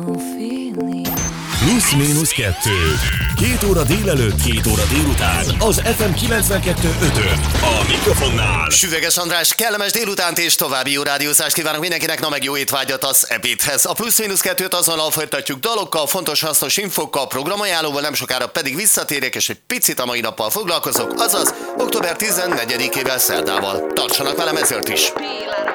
Plusz-minusz 2. 2 óra délelőtt, 2 óra délután. Az FM 92.5-ön. A mikrofonnál Süveges András, kellemes délutánt és további jó rádiózást kívánok mindenkinek, na meg jó étvágyat az ebédhez. A Plusz-minusz 2-t azonnal folytatjuk dalokkal, fontos, hasznos infokkal, programajánlóval, nem sokára pedig visszatérek, és egy picit a mai nappal foglalkozok, azaz október 14-ével szerdával. Tartsanak velem ezért is!